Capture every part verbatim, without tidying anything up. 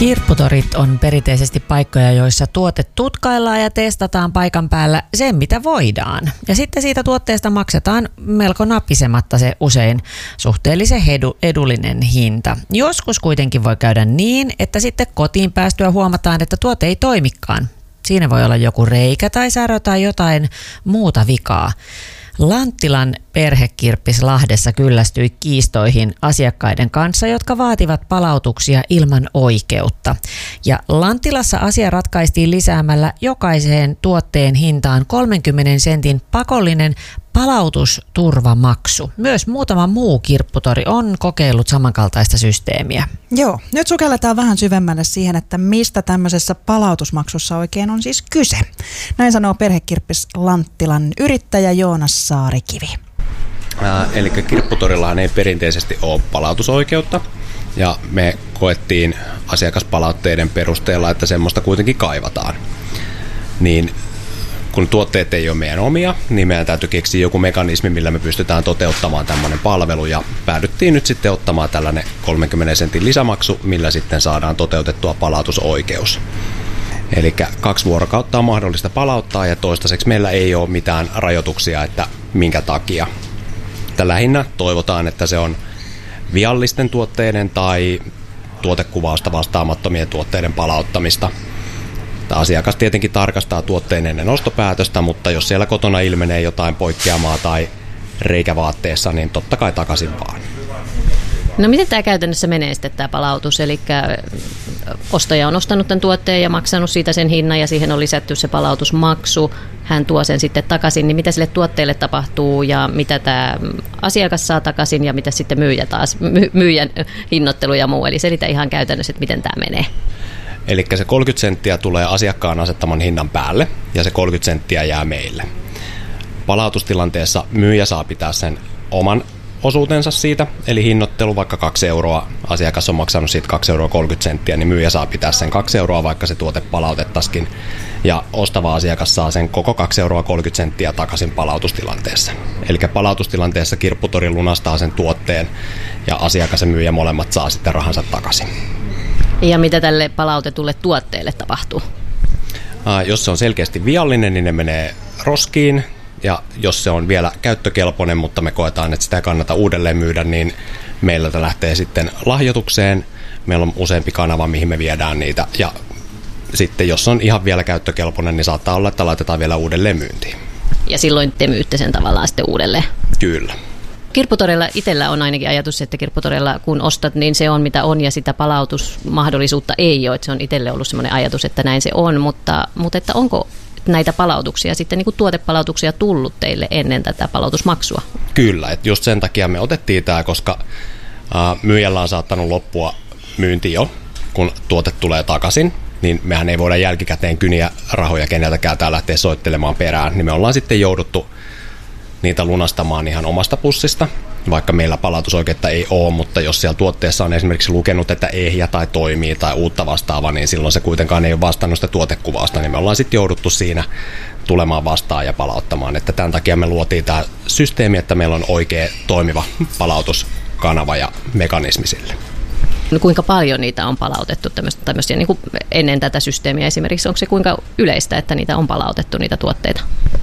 Kirpputorit on perinteisesti paikkoja, joissa tuote tutkaillaan ja testataan paikan päällä sen, mitä voidaan. Ja sitten siitä tuotteesta maksetaan melko napisematta se usein suhteellisen edu, edullinen hinta. Joskus kuitenkin voi käydä niin, että sitten kotiin päästyä huomataan, että tuote ei toimikaan. Siinä voi olla joku reikä tai särö tai jotain muuta vikaa. Lanttilan perhekirppis Lahdessa kyllästyi kiistoihin asiakkaiden kanssa, jotka vaativat palautuksia ilman oikeutta. Ja Lanttilassa asia ratkaistiin lisäämällä jokaiseen tuotteen hintaan kolmenkymmenen sentin pakollinen palautusturvamaksu. Myös muutama muu kirpputori on kokeillut samankaltaista systeemiä. Joo, nyt sukelletaan vähän syvemmälle siihen, että mistä tämmöisessä palautusmaksussa oikein on siis kyse. Näin sanoo perhekirppis Lanttilan yrittäjä Joonas Saarikivi. Ää, eli kirpputorillahan ei perinteisesti ole palautusoikeutta, ja me koettiin asiakaspalautteiden perusteella, että semmoista kuitenkin kaivataan. Niin kun tuotteet ei ole meidän omia, niin meidän täytyy keksiä joku mekanismi, millä me pystytään toteuttamaan tämmöinen palvelu, ja päädyttiin nyt sitten ottamaan tällainen kolmenkymmenen sentin lisämaksu, millä sitten saadaan toteutettua palautusoikeus. Eli kaksi vuorokautta on mahdollista palauttaa, ja toistaiseksi meillä ei ole mitään rajoituksia, että minkä takia. Että lähinnä toivotaan, että se on viallisten tuotteiden tai tuotekuvausta vastaamattomien tuotteiden palauttamista. Tämä asiakas tietenkin tarkastaa tuotteen ennen ostopäätöstä, mutta jos siellä kotona ilmenee jotain poikkeamaa tai reikävaatteessa, niin totta kai takaisin vaan. No miten tämä käytännössä menee sitten tämä palautus? Eli ostaja on ostanut tämän tuotteen ja maksanut siitä sen hinnan ja siihen on lisätty se palautusmaksu. Hän tuo sen sitten takaisin, niin mitä sille tuotteelle tapahtuu ja mitä tämä asiakas saa takaisin ja mitä sitten myyjä taas, myyjän hinnoittelu ja muu. Eli selitä ihan käytännössä, että miten tämä menee. Eli se kolmekymmentä senttiä tulee asiakkaan asettaman hinnan päälle ja se kolmekymmentä senttiä jää meille. Palautustilanteessa myyjä saa pitää sen oman osuutensa siitä, eli hinnoittelu vaikka kaksi euroa, asiakas on maksanut siitä kaksi euroa kolmekymmentä senttiä, niin myyjä saa pitää sen kaksi euroa, vaikka se tuote palautettaisiin, ja ostava asiakas saa sen koko kaksi euroa kolmekymmentä senttiä takaisin palautustilanteessa. Eli palautustilanteessa kirpputori lunastaa sen tuotteen, ja asiakas ja myyjä molemmat saa sitten rahansa takaisin. Ja mitä tälle palautetulle tuotteelle tapahtuu? Äh, jos se on selkeästi viallinen, niin ne menee roskiin. Ja jos se on vielä käyttökelpoinen, mutta me koetaan, että sitä ei kannata uudelleen myydä, niin meiltä lähtee sitten lahjoitukseen. Meillä on useampi kanava, mihin me viedään niitä. Ja sitten jos on ihan vielä käyttökelpoinen, niin saattaa olla, että laitetaan vielä uudelleen myyntiin. Ja silloin te myytte sen tavallaan sitten uudelleen? Kyllä. Kirpputorilla itsellä on ainakin ajatus, että kirpputorilla kun ostat, niin se on mitä on ja sitä palautusmahdollisuutta ei ole. Että se on itselle ollut sellainen ajatus, että näin se on, mutta, mutta että onko näitä palautuksia, sitten niin kuin tuotepalautuksia tullut teille ennen tätä palautusmaksua? Kyllä, että just sen takia me otettiin tämä, koska ää, myyjällä on saattanut loppua myynti jo, kun tuote tulee takaisin, niin mehän ei voida jälkikäteen kyniä rahoja keneltäkään tää lähteä soittelemaan perään, niin me ollaan sitten jouduttu niitä lunastamaan ihan omasta pussista, vaikka meillä palautusoikeutta ei ole, mutta jos siellä tuotteessa on esimerkiksi lukenut, että ehjä tai toimii tai uutta vastaavaa, niin silloin se kuitenkaan ei ole vastannut sitä tuotekuvausta, niin me ollaan sitten jouduttu siinä tulemaan vastaan ja palauttamaan. Että tämän takia me luotiin tämä systeemi, että meillä on oikea toimiva palautuskanava ja mekanismi sille. No kuinka paljon niitä on palautettu tämmöisiä niin kuin ennen tätä systeemiä esimerkiksi? Onko se kuinka yleistä, että niitä on palautettu niitä tuotteita?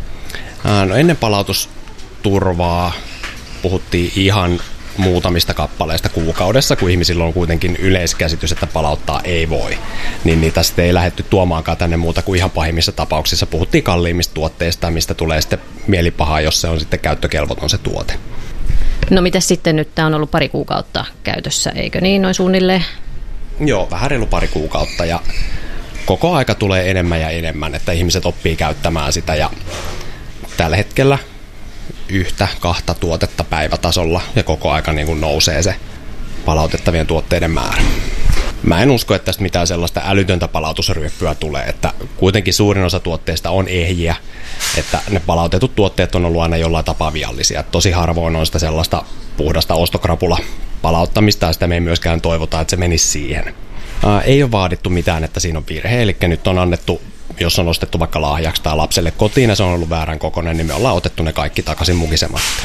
No ennen palautusturvaa puhuttiin ihan muutamista kappaleista kuukaudessa, kun ihmisillä on kuitenkin yleiskäsitys, että palauttaa ei voi. Niin niitä sitten ei lähdetty tuomaankaan tänne muuta kuin ihan pahimmissa tapauksissa. Puhuttiin kalliimmista tuotteista, mistä tulee sitten mielipahaa, jos se on sitten käyttökelvoton se tuote. No mitäs sitten nyt, tämä on ollut pari kuukautta käytössä, eikö niin, noin suunnilleen? Joo, vähän reilu pari kuukautta ja koko aika tulee enemmän ja enemmän, että ihmiset oppii käyttämään sitä ja tällä hetkellä yhtä, kahta tuotetta päivätasolla ja koko aika niin kuin nousee se palautettavien tuotteiden määrä. Mä en usko, että tästä mitään sellaista älytöntä palautusryöppyä tulee, että kuitenkin suurin osa tuotteista on ehjiä, että ne palautetut tuotteet on ollut aina jollain tapaa viallisia. Tosi harvoin on sitä sellaista puhdasta ostokrapula palauttamista ja sitä me ei myöskään toivota, että se menisi siihen. Ää, ei ole vaadittu mitään, että siinä on virhe, eli nyt on annettu, jos on ostettu vaikka lahjaksi tai lapselle kotiin ja se on ollut väärän kokoinen, niin me ollaan otettu ne kaikki takaisin mukisematta.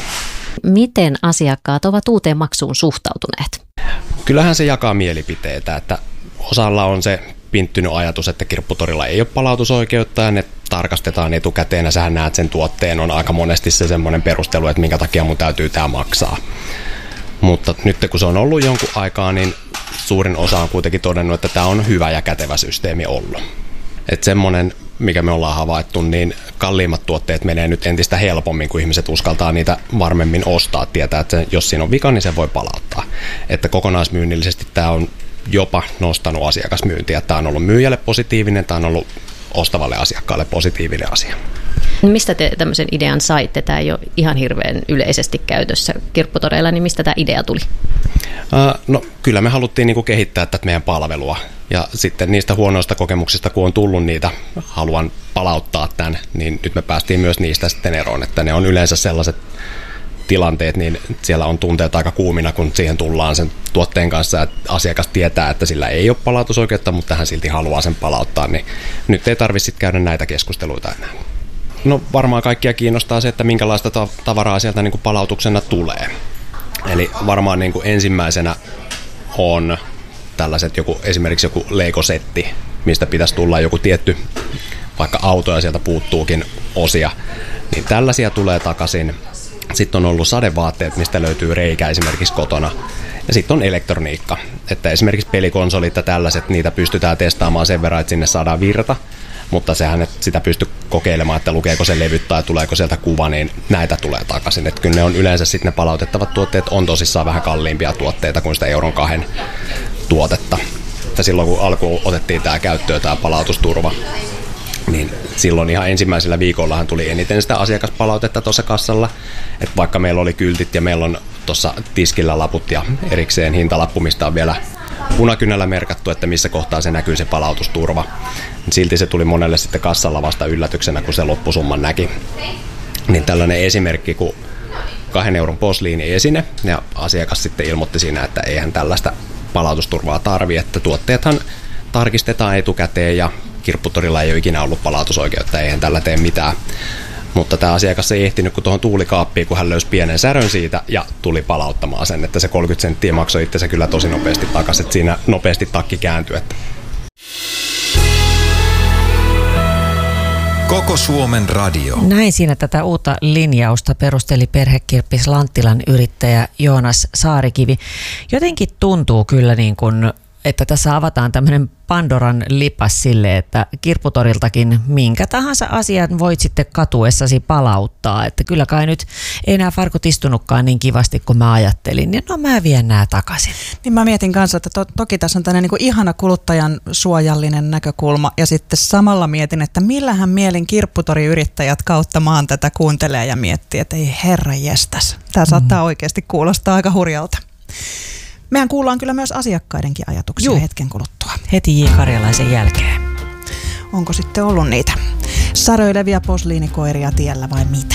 Miten asiakkaat ovat uuteen maksuun suhtautuneet? Kyllähän se jakaa mielipiteitä, että osalla on se pinttynyt ajatus, että kirpputorilla ei ole palautusoikeutta ja ne tarkastetaan etukäteen ja sähän näet sen tuotteen. On aika monesti se semmoinen perustelu, että minkä takia mun täytyy tämä maksaa. Mutta nyt kun se on ollut jonkun aikaa, niin suurin osa on kuitenkin todennut, että tämä on hyvä ja kätevä systeemi ollut. Että semmoinen, mikä me ollaan havaittu, niin kalliimmat tuotteet menee nyt entistä helpommin, kun ihmiset uskaltaa niitä varmemmin ostaa. Tietää, että jos siinä on vika, niin se voi palauttaa. Että kokonaismyynnillisesti tämä on jopa nostanut asiakasmyyntiä. Tämä on ollut myyjälle positiivinen, tämä on ollut ostavalle asiakkaalle positiivinen asia. Mistä te tämmöisen idean saitte? Tämä ei ole ihan hirveän yleisesti käytössä kirpputoreilla, niin mistä tämä idea tuli? No kyllä me haluttiin niinku kehittää tätä meidän palvelua ja sitten niistä huonoista kokemuksista, kun on tullut niitä, haluan palauttaa tämän, niin nyt me päästiin myös niistä sitten eroon, että ne on yleensä sellaiset tilanteet, niin siellä on tunteet aika kuumina, kun siihen tullaan sen tuotteen kanssa, että asiakas tietää, että sillä ei ole palautusoikeutta, mutta hän silti haluaa sen palauttaa, niin nyt ei tarvitse sitten käydä näitä keskusteluita enää. No varmaan kaikkia kiinnostaa se, että minkälaista tavaraa sieltä niin kuin palautuksena tulee. Eli varmaan niin kuin ensimmäisenä on tällaiset joku, esimerkiksi joku Lego-setti, mistä pitäisi tulla joku tietty, vaikka auto ja sieltä puuttuukin osia, niin tällaisia tulee takaisin. Sitten on ollut sadevaatteet, mistä löytyy reikä esimerkiksi kotona. Ja sitten on elektroniikka, että esimerkiksi pelikonsolit ja tällaiset, niitä pystytään testaamaan sen verran, että sinne saadaan virta, mutta sehän, että sitä pystyy kokeilemaan, että lukeeko se levyt tai tuleeko sieltä kuva, niin näitä tulee takaisin. Että kyllä ne on yleensä sitten ne palautettavat tuotteet on tosissaan vähän kalliimpia tuotteita kuin sitä euron kahden tuotetta. Että silloin kun alkuun otettiin tämä käyttöön, tämä palautusturva, niin silloin ihan ensimmäisellä viikollahan tuli eniten sitä asiakaspalautetta tuossa kassalla. Että vaikka meillä oli kyltit ja meillä on tuossa tiskillä laput ja erikseen hintalappu, mistä on vielä punakynällä merkattu, että missä kohtaa se näkyy se palautusturva. Silti se tuli monelle sitten kassalla vasta yllätyksenä, kun se loppusumman näki. Niin tällainen esimerkki, kun kahden euron posliini-esine ja asiakas sitten ilmoitti siinä, että eihän tällaista palautusturvaa tarvi, että tuotteethan tarkistetaan etukäteen ja kirpputorilla ei ole ikinä ollut palautusoikeutta, eihän tällä tee mitään. Mutta tämä asiakas ei ehtinyt kun tuohon tuulikaappiin, kun hän löysi pienen särön siitä ja tuli palauttamaan sen, että se kolmekymmentä senttiä maksoi itsensä kyllä tosi nopeasti takaisin, että siinä nopeasti takki kääntyi. Että. Koko Suomen radio. Näin siinä tätä uutta linjausta perusteli Perhekirppis Lanttilan yrittäjä Joonas Saarikivi. Jotenkin tuntuu kyllä niin kuin, että tässä avataan tämmöinen Pandoran lipas sille, että kirpputoriltakin minkä tahansa asian voit sitten katuessasi palauttaa. Että kyllä kai nyt ei enää farkut istunutkaan niin kivasti kuin mä ajattelin, niin no mä vien nää takaisin. Niin mä mietin kanssa, että to, toki tässä on tämmöinen niin kuin ihana kuluttajan suojallinen näkökulma ja sitten samalla mietin, että millähän mielin kirpputoriyrittäjät kautta maan tätä kuuntelee ja miettii, että ei herra jestas. Tämä mm. saattaa oikeasti kuulostaa aika hurjalta. Mehän kuullaan kyllä myös asiakkaidenkin ajatuksia Juh. hetken kuluttua. Heti J. Karjalaisen jälkeen. Onko sitten ollut niitä säröileviä posliinikoiria tiellä vai mitä?